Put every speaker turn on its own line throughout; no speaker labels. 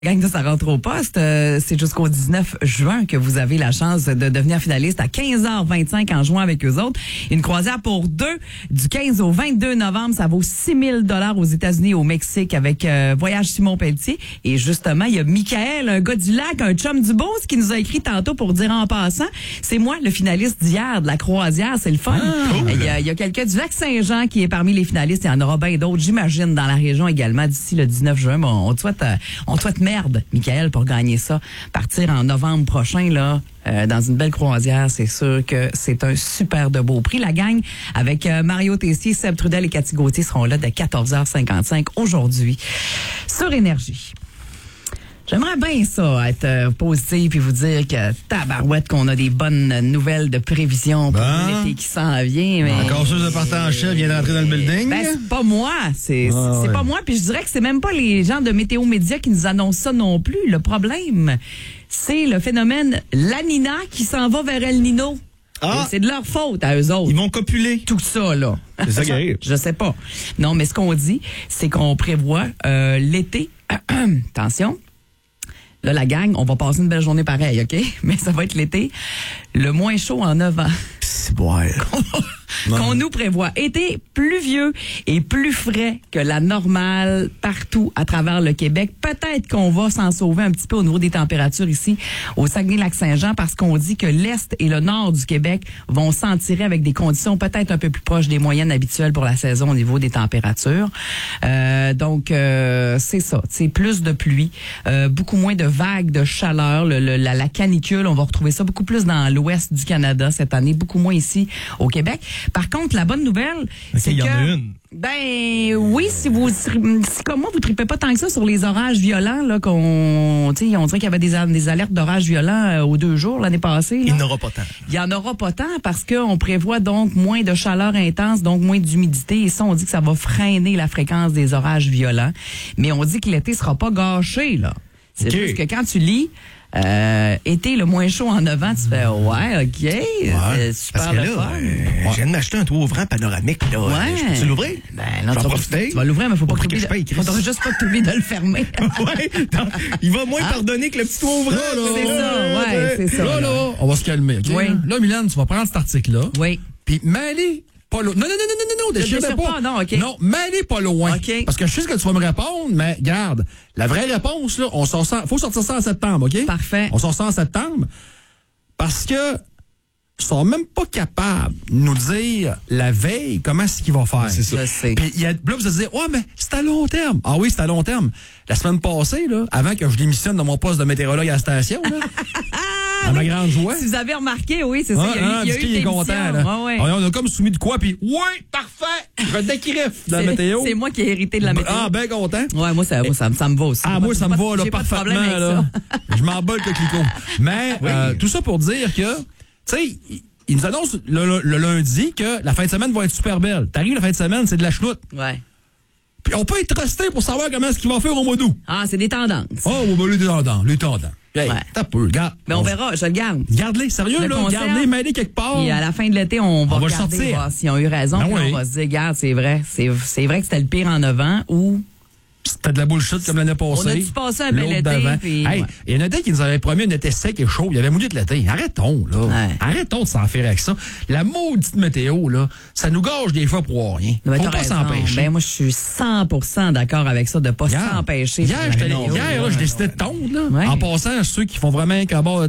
Gang de Ça rentre au poste, c'est jusqu'au 19 juin que vous avez la chance de devenir finaliste à 15h25 en jouant avec eux autres. Une croisière pour deux du 15 au 22 novembre, ça vaut 6 000 $ aux États-Unis et au Mexique avec Voyage Simon Pelletier. Et justement, il y a Michael, un gars du lac, un chum du Beauce, qui nous a écrit tantôt pour dire en passant, c'est moi le finaliste d'hier de la croisière, c'est le fun.
Cool.
Il y a quelqu'un du lac Saint-Jean qui est parmi les finalistes, il y en aura bien d'autres, j'imagine, dans la région également d'ici le 19 juin. Bon, on te souhaite merde, Michael, pour gagner ça. Partir en novembre prochain, là, dans une belle croisière, c'est sûr que c'est un super de beau prix. La gang avec Mario Tessier, Seb Trudel et Cathy Gauthier seront là de 14h55 aujourd'hui sur Énergie. J'aimerais bien ça, être positif et vous dire que tabarouette qu'on a des bonnes nouvelles de prévision pour l'été qui s'en vient. Mais
encore sûr de partant en chef vient d'entrer dans le building.
Ben, c'est pas moi. C'est pas moi. Puis je dirais que c'est même pas les gens de Météo Média qui nous annoncent ça non plus. Le problème, c'est le phénomène La Nina qui s'en va vers El Nino. Ah. C'est de leur faute à eux autres.
Ils vont copuler.
Tout ça, là.
C'est ça qui arrive.
Je sais pas. Non, mais ce qu'on dit, c'est qu'on prévoit l'été. Attention. Là, la gang, on va passer une belle journée pareille, OK? Mais ça va être l'été le moins chaud en 9 ans.
C'est bon.
Qu'on nous prévoit. Été pluvieux et plus frais que la normale partout à travers le Québec. Peut-être qu'on va s'en sauver un petit peu au niveau des températures ici au Saguenay-Lac-Saint-Jean parce qu'on dit que l'Est et le Nord du Québec vont s'en tirer avec des conditions peut-être un peu plus proches des moyennes habituelles pour la saison au niveau des températures. Donc, c'est ça. C'est plus de pluie, beaucoup moins de vagues de chaleur. La canicule, on va retrouver ça beaucoup plus dans l'Ouest du Canada cette année, beaucoup moins ici au Québec. Par contre, la bonne nouvelle, c'est
il y
que...
en a une.
Ben oui, si comme moi, vous tripez pas tant que ça sur les orages violents, là, on dirait qu'il y avait des alertes d'orages violents aux 2 jours l'année passée. Là.
Il n'y en aura pas tant.
Il y en aura pas tant parce qu'on prévoit donc moins de chaleur intense, donc moins d'humidité. Et ça, on dit que ça va freiner la fréquence des orages violents. Mais on dit que l'été sera pas gâché, là. C'est juste que quand tu lis été le moins chaud en 9 ans, tu fais ouais, OK, c'est super.
Parce que là, je viens de m'acheter un toit ouvrant panoramique. Là, je peux-tu l'ouvrir?
Ben non, tu vas l'ouvrir, mais faut pas que tu faudra juste pas que tu oublies de le fermer.
Ouais, il va moins pardonner que le petit toit ouvrant.
C'est ça, c'est ça.
Là, on va se calmer, OK?
Oui.
Là, Mylène, tu vas prendre cet article-là.
Oui.
Puis mêler pas loin. Non, déchire pas.
Non, OK.
Non, mêler pas loin.
OK.
Parce que je sais ce que tu vas me répondre, mais garde, la vraie réponse, là, faut sortir ça en septembre, OK?
Parfait.
On sort ça en septembre parce que ils sont même pas capables de nous dire la veille comment est-ce qu'il va faire.
C'est ça.
Puis là, vous allez dire, ouais, mais c'est à long terme. Ah oui, c'est à long terme. La semaine passée, là, avant que je démissionne de mon poste de météorologue à la station, là, à ma grande joie.
Si vous avez remarqué, oui, c'est ça. Il y a eu
il est content, là.
Ouais.
On a comme soumis de quoi, puis ouais, parfait, je vais décrire de la météo.
C'est moi qui ai hérité de la météo.
Ah, ben content.
Ouais, moi, ça me va aussi.
Ah, moi, ça me va, là,
j'ai pas de
parfaitement,
problème avec
là.
ça.
Je m'emballe le clico. Mais, tout ça pour dire que, tu sais, ils nous annoncent le lundi que la fin de semaine va être super belle. T'arrives la fin de semaine, c'est de la chenoute.
Ouais.
Puis on peut être resté pour savoir comment est-ce qu'il va faire au mois d'août.
Ah, c'est des tendances.
Oh, les tendants. Hey, t'as peu, regarde.
Mais on verra, je le garde.
Garde-les, sérieux, là. Garde-les, mets-les quelque part.
Et à la fin de l'été, on va regarder,
sortir.
voir s'ils ont eu raison.
Ben
Puis
oui.
on va se dire, regarde, c'est vrai que c'était le pire en 9 ans ou...
C'était de la bullshit comme l'année passée.
On a-tu passé un bel
L'autre
été?
d'avant.
Puis...
Hey, il y en a des qui nous avaient promis un été sec et chaud. Il y avait mouillé de l'été. Arrêtons, là.
Ouais.
Arrêtons de s'en faire avec ça. La maudite météo, là, ça nous gâche des fois pour rien.
Ben,
Faut
t'as
pas
raison.
s'empêcher.
Ben, moi, je suis 100% d'accord avec ça, de ne pas s'empêcher.
Hier, je décidais de tondre, là.
Ouais.
En passant, ceux qui font vraiment un bord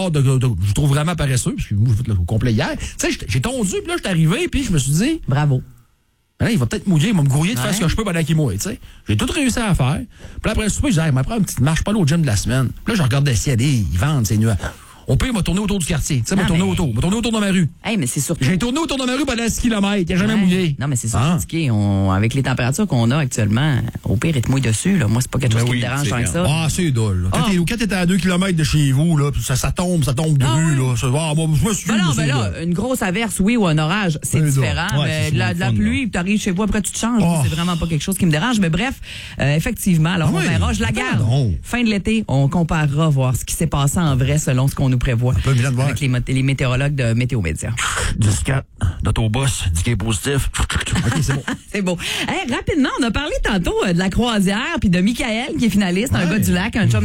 je trouve vraiment paresseux, parce que moi, je fais le complet hier. Tu sais, j'ai tondu, puis là, je suis arrivé, puis je me suis dit,
Bravo.
là, il va peut-être mouiller, il va me grouiller de faire ce que je peux pendant qu'il mouille, tu sais. J'ai tout réussi à faire. Puis après le souper, je disais, je vais prendre une petite marche, pas au gym de la semaine. Puis là, je regardais s'il y a ils vendent ces nuages. Au pire, il m'a tourné autour du quartier. Tu sais, m'a tourné autour de ma rue.
Hey, mais c'est surtout...
J'ai tourné autour de ma rue pendant 6 km. Il n'a jamais mouillé.
Non, mais c'est sophistiqué. Avec les températures qu'on a actuellement, au pire, il te mouille dessus. Là. Moi, c'est pas quelque chose qui me dérange tant que ça.
Ah, c'est drôle. Quand t'es à 2 km de chez vous, là, ça tombe de rue, là. Moi, je me suis
là, une grosse averse, oui, ou un orage, c'est différent.
Ouais,
mais de la pluie, tu arrives chez vous, après tu te changes. C'est vraiment pas quelque chose qui me dérange. Mais bref, effectivement, alors on verra. Je la garde. Fin de l'été, on comparera, voir ce qui s'est passé en vrai selon ce qu'on nous nous prévoit.
Un peu évident de voir.
Avec les météorologues de Météo Média.
10-4, d'autobus, dit qu'il est positif. OK, c'est bon.
C'est beau. Hey, rapidement, on a parlé tantôt de la croisière puis de Michael qui est finaliste, un gars du lac, un chum